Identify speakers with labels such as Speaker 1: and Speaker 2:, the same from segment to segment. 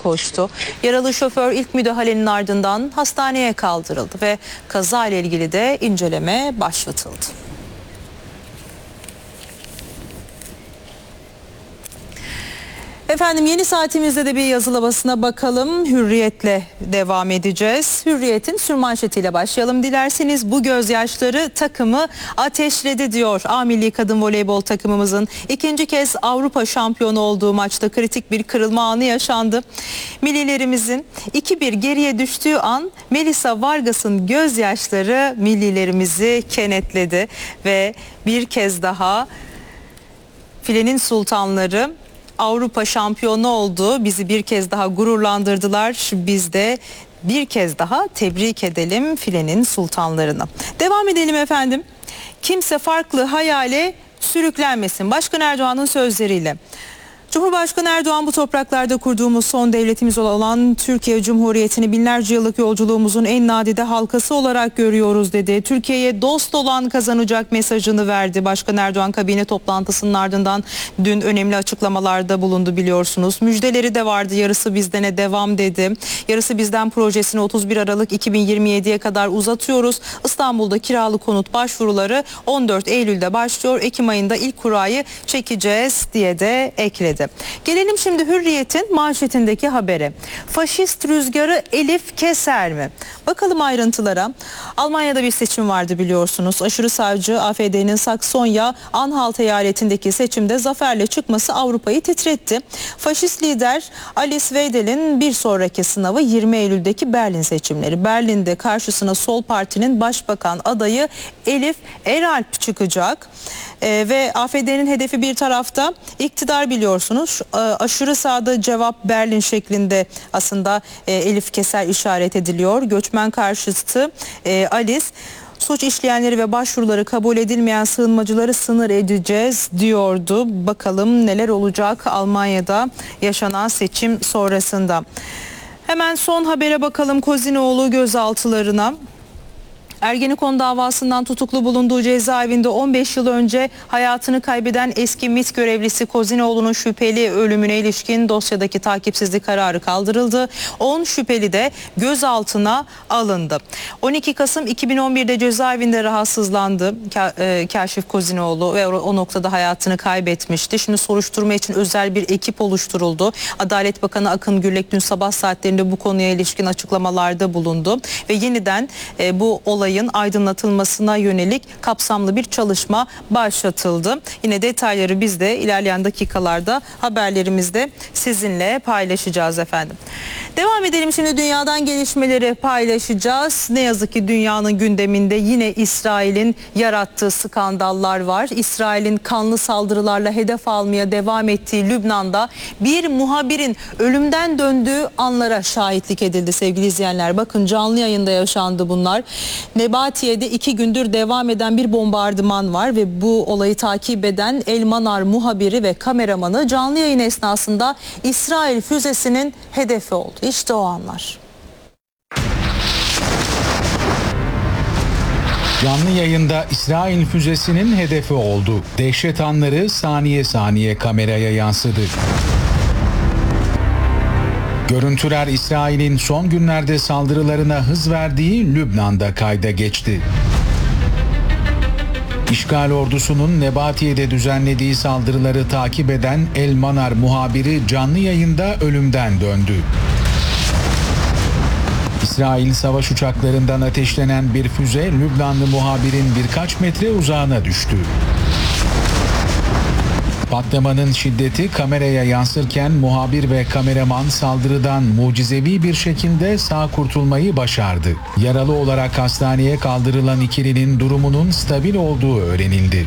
Speaker 1: koştu. Yaralı şoför ilk müdahalenin ardından hastaneye kaldırıldı ve kaza ile ilgili de inceleme başlatıldı. Efendim yeni saatimizde de bir yazılı basına bakalım. Hürriyet'le devam edeceğiz. Hürriyet'in sürmanşetiyle başlayalım dilerseniz. Bu gözyaşları takımı ateşledi diyor. A Milli Kadın Voleybol takımımızın ikinci kez Avrupa şampiyonu olduğu maçta kritik bir kırılma anı yaşandı. Millilerimizin 2-1 geriye düştüğü an Melisa Vargas'ın gözyaşları millilerimizi kenetledi ve bir kez daha filenin sultanları Avrupa şampiyonu oldu. Bizi bir kez daha gururlandırdılar. Biz de bir kez daha tebrik edelim filenin sultanlarını. Devam edelim efendim. Kimse farklı hayale sürüklenmesin. Başkan Erdoğan'ın sözleriyle. Cumhurbaşkanı Erdoğan bu topraklarda kurduğumuz son devletimiz olan Türkiye Cumhuriyeti'ni binlerce yıllık yolculuğumuzun en nadide halkası olarak görüyoruz dedi. Türkiye'ye dost olan kazanacak mesajını verdi. Başkan Erdoğan kabine toplantısının ardından dün önemli açıklamalarda bulundu biliyorsunuz. Müjdeleri de vardı. Yarısı bizdene devam dedi. Yarısı bizden projesini 31 Aralık 2027'ye kadar uzatıyoruz. İstanbul'da kiralık konut başvuruları 14 Eylül'de başlıyor. Ekim ayında ilk kurayı çekeceğiz diye de ekledi. Gelelim şimdi Hürriyet'in manşetindeki habere. Faşist rüzgarı Elif keser mi? Bakalım ayrıntılara. Almanya'da bir seçim vardı biliyorsunuz. Aşırı sağcı AfD'nin Saksonya-Anhalt eyaletindeki seçimde zaferle çıkması Avrupa'yı titretti. Faşist lider Alice Weidel'in bir sonraki sınavı 20 Eylül'deki Berlin seçimleri. Berlin'de karşısına Sol Parti'nin başbakan adayı Elif Eralp çıkacak. Ve AfD'nin hedefi bir tarafta iktidar biliyorsunuz. Aşırı sağda cevap Berlin şeklinde aslında Elif keser işaret ediliyor. Göçmen karşıtı Alice suç işleyenleri ve başvuruları kabul edilmeyen sığınmacıları sınır edeceğiz diyordu. Bakalım neler olacak Almanya'da yaşanan seçim sonrasında. Hemen son habere bakalım, Kozinoğlu gözaltılarına. Ergenekon davasından tutuklu bulunduğu cezaevinde 15 yıl önce hayatını kaybeden eski MİT görevlisi Kozinoğlu'nun şüpheli ölümüne ilişkin dosyadaki takipsizlik kararı kaldırıldı. 10 şüpheli de gözaltına alındı. 12 Kasım 2011'de cezaevinde rahatsızlandı Kaşif Kozinoğlu ve o noktada hayatını kaybetmişti. Şimdi soruşturma için özel bir ekip oluşturuldu. Adalet Bakanı Akın Gürlek dün sabah saatlerinde bu konuya ilişkin açıklamalarda bulundu ve yeniden bu olayın aydınlatılmasına yönelik kapsamlı bir çalışma başlatıldı. Yine detayları biz de ilerleyen dakikalarda haberlerimizde sizinle paylaşacağız efendim. Devam edelim şimdi, dünyadan gelişmeleri paylaşacağız. Ne yazık ki dünyanın gündeminde yine İsrail'in yarattığı skandallar var. İsrail'in kanlı saldırılarla hedef almaya devam ettiği Lübnan'da bir muhabirin ölümden döndüğü anlara şahitlik edildi sevgili izleyenler. Bakın canlı yayında yaşandı bunlar. Nebatiye'de 2 gündür devam eden bir bombardıman var ve bu olayı takip eden El Manar muhabiri ve kameramanı canlı yayın esnasında İsrail füzesinin hedefi oldu. İşte o anlar.
Speaker 2: Canlı yayında İsrail füzesinin hedefi oldu. Dehşet anları saniye saniye kameraya yansıdı. Görüntüler İsrail'in son günlerde saldırılarına hız verdiği Lübnan'da kayda geçti. İşgal ordusunun Nebatiye'de düzenlediği saldırıları takip eden El Manar muhabiri canlı yayında ölümden döndü. İsrail savaş uçaklarından ateşlenen bir füze Lübnanlı muhabirin birkaç metre uzağına düştü. Patlamanın şiddeti kameraya yansırken muhabir ve kameraman saldırıdan mucizevi bir şekilde sağ kurtulmayı başardı. Yaralı olarak hastaneye kaldırılan ikilinin durumunun stabil olduğu öğrenildi.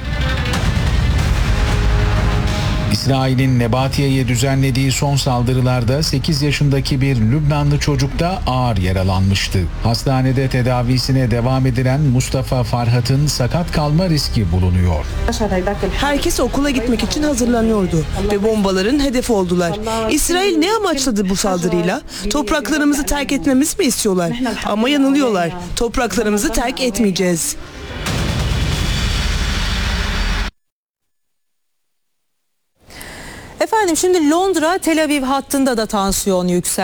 Speaker 2: İsrail'in Nebatiye'ye düzenlediği son saldırılarda 8 yaşındaki bir Lübnanlı çocuk da ağır yaralanmıştı. Hastanede tedavisine devam edilen Mustafa Farhat'ın sakat kalma riski bulunuyor.
Speaker 3: Herkes okula gitmek için hazırlanıyordu ve bombaların hedefi oldular. İsrail ne amaçladı bu saldırıyla? Topraklarımızı terk etmemizi mi istiyorlar? Ama yanılıyorlar. Topraklarımızı terk etmeyeceğiz.
Speaker 1: Efendim şimdi Londra Tel Aviv hattında da tansiyon yükseldi.